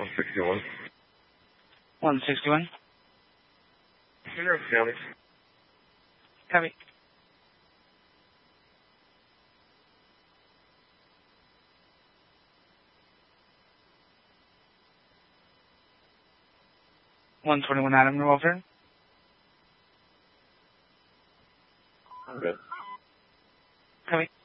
161. 161. Monroe County. Copy. $121 Adam, your welfare. I'm good. Copy.